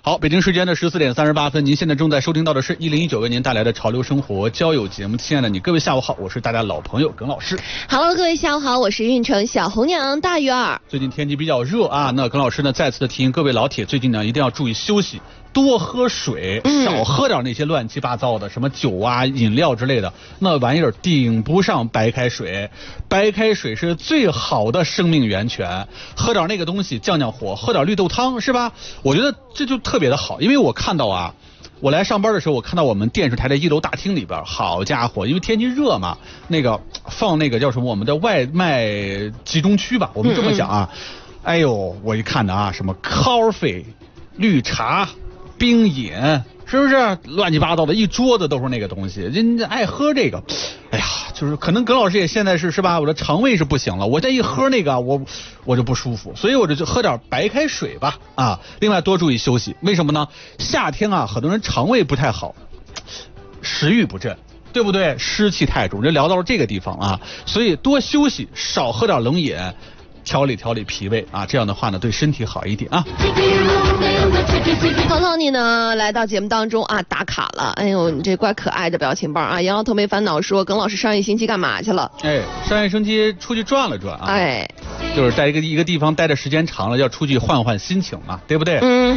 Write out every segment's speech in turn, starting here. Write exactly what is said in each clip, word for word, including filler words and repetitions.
好，北京时间的十四点三十八分，您现在正在收听到的是一零一九为您带来的潮流生活交友节目。亲爱的你，各位下午好，我是大家老朋友耿老师。 Hello， 各位下午好，我是运城小红娘大鱼儿。 最近天气比较热啊，那耿老师呢再次的提醒各位老铁，最近呢一定要注意休息，多喝水，少喝点那些乱七八糟的、嗯、什么酒啊、饮料之类的，那玩意儿顶不上白开水。白开水是最好的生命源泉，喝点那个东西降降火，喝点绿豆汤是吧？我觉得这就特别的好，因为我看到啊，我来上班的时候，我看到我们电视台的一楼大厅里边，好家伙，因为天气热嘛，那个放那个叫什么我们的外卖集中区吧，我们这么讲啊，嗯嗯哎呦，我一看的啊，什么 coffee、绿茶、冰饮，是不是乱七八糟的一桌子都是那个东西？人爱喝这个，哎呀，就是可能耿老师也现在是是吧？我的肠胃是不行了，我这一喝那个，我我就不舒服，所以我就喝点白开水吧啊。另外多注意休息，为什么呢？夏天啊，很多人肠胃不太好，食欲不振，对不对？湿气太重，就聊到了这个地方啊，所以多休息，少喝点冷饮。调理调理脾胃啊，这样的话呢，对身体好一点啊。 涛涛你呢来到节目当中啊，打卡了，哎呦，你这怪可爱的表情包啊！杨老头没烦恼说，耿老师上一星期干嘛去了？ 哎，上一星期出去转了转啊， 哎， 就是在一个一个地方待的时间长了，要出去换换心情嘛，对不对？ 嗯。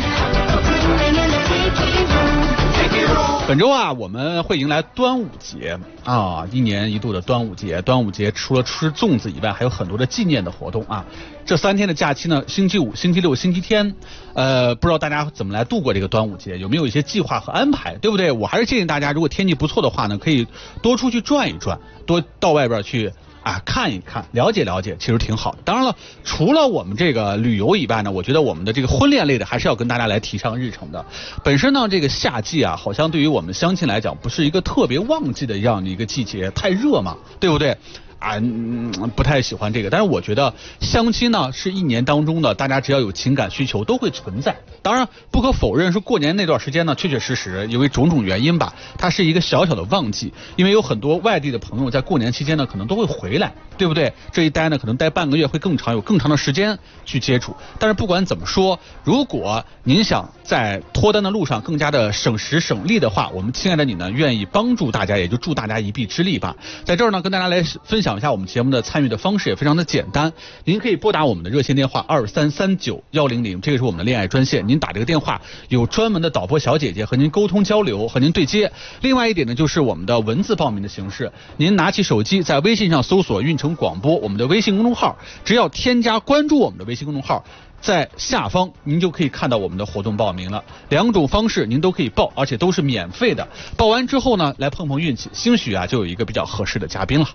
本周啊，我们会迎来端午节啊，一年一度的端午节。端午节除了吃粽子以外，还有很多的纪念的活动啊。这三天的假期呢，星期五、星期六、星期天，呃，不知道大家怎么来度过这个端午节，有没有一些计划和安排，对不对？我还是建议大家，如果天气不错的话呢，可以多出去转一转，多到外边去。啊，看一看，了解了解，其实挺好的。当然了，除了我们这个旅游以外呢，我觉得我们的这个婚恋类的还是要跟大家来提上日程的。本身呢，这个夏季啊，好像对于我们相亲来讲，不是一个特别旺季的这样的一个季节，太热嘛，对不对？啊、嗯，不太喜欢这个。但是我觉得相亲呢，是一年当中的大家只要有情感需求都会存在。当然，不可否认是过年那段时间呢，确确实实因为种种原因吧，它是一个小小的旺季。因为有很多外地的朋友在过年期间呢，可能都会回来，对不对？这一待呢，可能待半个月会更长，有更长的时间去接触。但是不管怎么说，如果您想在脱单的路上更加的省时省力的话，我们亲爱的你呢，愿意帮助大家，也就助大家一臂之力吧。在这儿呢，跟大家来分享。讲一下我们节目的参与的方式也非常的简单，您可以拨打我们的热线电话二三三九幺零零，这个是我们的恋爱专线。您打这个电话，有专门的导播小姐姐和您沟通交流，和您对接。另外一点呢，就是我们的文字报名的形式，您拿起手机在微信上搜索运城广播，我们的微信公众号，只要添加关注我们的微信公众号，在下方您就可以看到我们的活动报名了。两种方式您都可以报，而且都是免费的。报完之后呢，来碰碰运气，兴许啊就有一个比较合适的嘉宾了。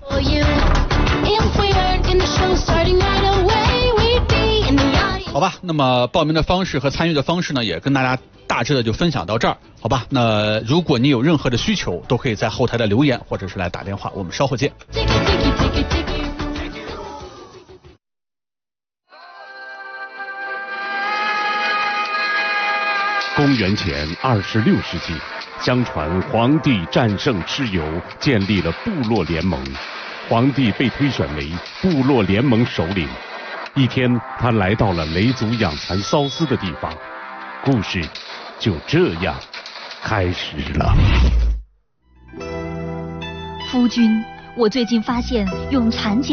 好吧，那么报名的方式和参与的方式呢，也跟大家大致的就分享到这儿，好吧？那如果你有任何的需求，都可以在后台的留言或者是来打电话，我们稍后见。 公元前二十六世纪，相传皇帝战胜蚩尤，建立了部落联盟。皇帝被推选为部落联盟首领。一天，他来到了雷族养蚕缫丝的地方，故事就这样开始了。 夫君，我最近发现用蚕茧